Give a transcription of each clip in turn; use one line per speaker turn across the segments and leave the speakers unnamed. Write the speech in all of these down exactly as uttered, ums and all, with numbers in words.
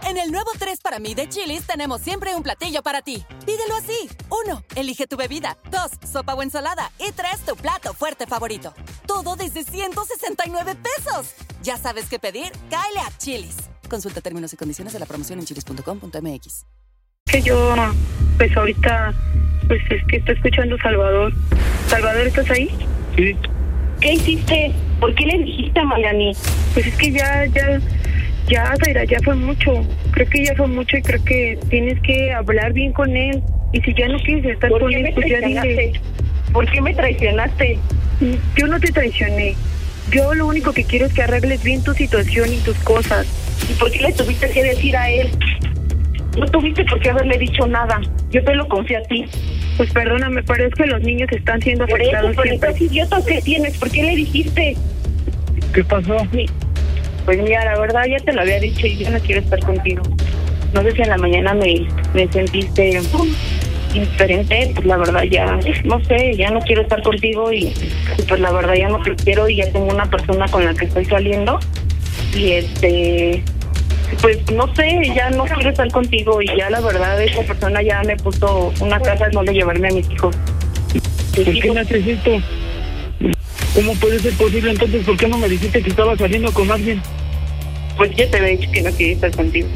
En el nuevo tres para mí de Chili's tenemos siempre un platillo para ti. Pídelo así. Uno, elige tu bebida. Dos, sopa o ensalada. Y tres, tu plato fuerte favorito. Todo desde ciento sesenta y nueve pesos. ¿Ya sabes qué pedir? Cáele a Chili's. Consulta términos y condiciones de la promoción en chilis punto com punto m x.
Que yo, pues ahorita, pues es que estoy escuchando Salvador. Salvador, ¿estás ahí?
Sí.
¿Qué hiciste? ¿Por qué le dijiste a Mariani? Pues es que ya, ya, ya, Zaira, ya fue mucho. Creo que ya fue mucho y creo que tienes que hablar bien con él. Y si ya no quieres estar con él, pues ya dile.
¿Por qué me traicionaste?
Yo no te traicioné. Yo lo único que quiero es que arregles bien tu situación y tus cosas.
¿Y por qué le tuviste que decir a él? No tuviste por qué haberle dicho nada. Yo te lo confié a ti.
Pues perdóname, pero es que los niños están siendo
Por
afectados
eso, por
siempre.
estos idiotas que tienes, ¿por qué le dijiste?
¿Qué pasó?
Sí. Pues mira, la verdad ya te lo había dicho y yo no quiero estar contigo. No sé si en la mañana me, me sentiste indiferente, pues la verdad ya, no sé, ya no quiero estar contigo y, y pues la verdad ya no te quiero y ya tengo una persona con la que estoy saliendo y este... Pues no sé, ya no quiero estar contigo y ya la verdad esa persona ya me puso una casa no de llevarme a mis hijos.
¿Por qué me haces esto? ¿Cómo puede ser posible entonces? ¿Por qué no me dijiste que estaba saliendo con alguien?
Pues ya te había dicho que no quería estar contigo.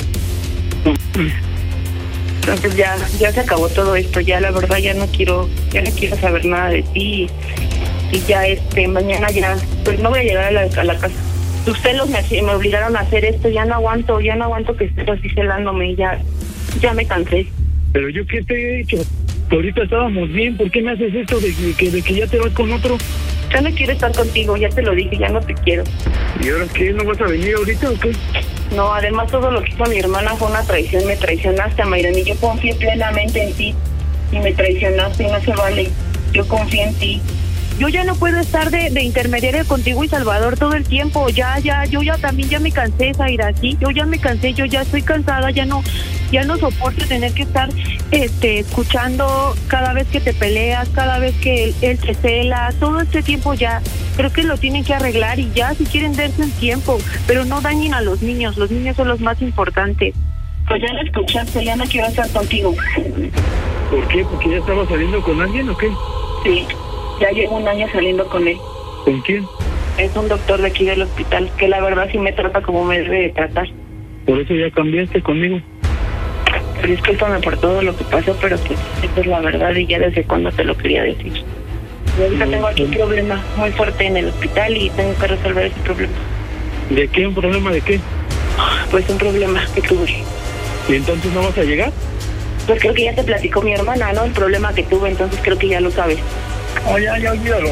Entonces ya ya se acabó todo esto, ya la verdad ya no quiero ya no quiero saber nada de ti y, y ya este mañana ya pues no voy a llegar a la, a la casa. Tus celos me, me obligaron a hacer esto, ya no aguanto, ya no aguanto que estés así celándome, ya, ya me cansé.
¿Pero yo qué te he hecho? Ahorita estábamos bien, ¿por qué me haces esto de que, de que ya te vas con otro?
Ya no quiero estar contigo, ya te lo dije, ya no te quiero.
¿Y ahora qué? ¿No vas a venir ahorita o qué?
No, además todo lo que hizo mi hermana fue una traición, me traicionaste, Mayra, y yo confié plenamente en ti, y me traicionaste, y no se vale, yo confié en ti.
Yo ya no puedo estar de, de intermediaria contigo y Salvador todo el tiempo. Ya, ya, yo ya también ya me cansé, Zaira, sí. Yo ya me cansé, yo ya estoy cansada, ya no, ya no soporto tener que estar, este, escuchando cada vez que te peleas, cada vez que él, él te cela, todo este tiempo ya. Creo que lo tienen que arreglar y ya, si quieren darse un tiempo, pero no dañen a los niños. Los niños son los más importantes.
Pues ya lo escuchaste, ya no quiero estar contigo.
¿Por qué? ¿Porque ya estaba saliendo con alguien o qué?
Sí. Ya llevo un año saliendo con él.
¿Con quién?
Es un doctor de aquí del hospital, que la verdad sí me trata como me debe de tratar.
¿Por eso ya cambiaste conmigo?
Discúlpame por todo lo que pasó, pero pues esta es la verdad y ya desde cuándo te lo quería decir. Yo ahorita tengo aquí un problema muy fuerte en el hospital y tengo que resolver ese problema.
¿De qué? ¿Un problema de qué?
Pues un problema que tuve.
¿Y entonces no vas a llegar?
Pues creo que ya te platicó mi hermana, ¿no? El problema que tuve, entonces creo que ya lo sabes.
Oh, ya, ya, olvídalo.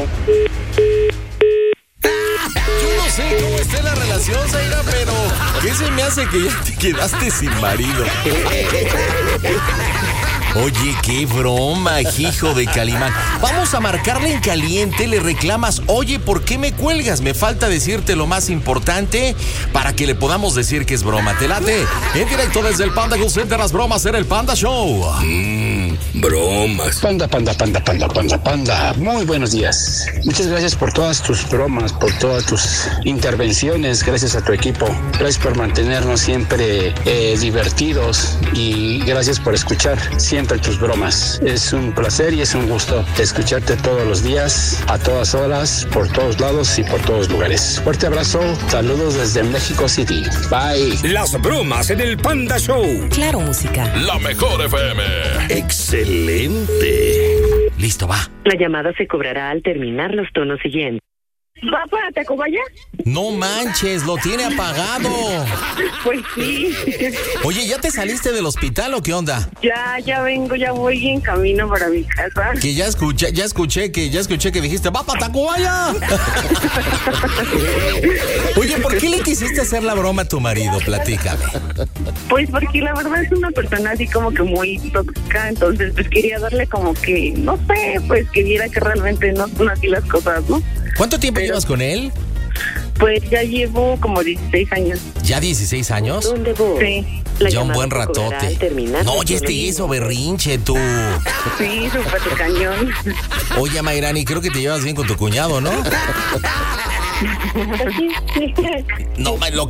Yo no sé cómo esté la relación, Zaira, pero ¿qué se me hace que ya te quedaste sin marido? Oye, qué broma, hijo de Calimán. Vamos a marcarle en caliente, le reclamas, oye, ¿por qué me cuelgas? Me falta decirte lo más importante para que le podamos decir que es broma. ¿Te late? En directo desde el Panda Cool Center, las bromas en el Panda Show.
Mmm, bromas.
Panda, panda, panda, panda, panda, panda. Muy buenos días. Muchas gracias por todas tus bromas, por todas tus intervenciones. Gracias a tu equipo. Gracias por mantenernos siempre eh, divertidos y gracias por escuchar siempre tus bromas. Es un placer y es un gusto escucharte todos los días, a todas horas, por todos lados y por todos lugares. Fuerte abrazo, saludos desde México City. Bye.
Las bromas en el Panda Show.
Claro, música.
La mejor F M.
Excelente.
Listo, va.
La llamada se cobrará al terminar los tonos siguientes.
¿Va para Tacubaya?
No manches, lo tiene apagado.
Pues sí.
Oye, ¿ya te saliste del hospital o qué onda?
Ya, ya vengo, ya voy en camino para mi casa.
Que ya escuché, ya escuché que, ya escuché que dijiste, ¡va para Tacubaya! Oye, ¿por qué le quisiste hacer la broma a tu marido? Platícame.
Pues porque la verdad es una persona así como que muy tóxica, entonces pues quería darle como que, no sé, pues que viera que realmente no son así las cosas, ¿no?
¿Cuánto tiempo
Pero,
llevas con él?
Pues ya llevo como dieciséis años.
¿Ya dieciséis años?
¿Dónde voy?
Sí.
La
Ya un
llamada
buen
se cobrará
ratote.
al terminar
No,
los
ya este
tonos
hizo berrinche, tú.
Sí, súper cañón.
Oye, Mayrani, creo que te llevas bien con tu cuñado, ¿no?
Pues sí, sí.
No, lo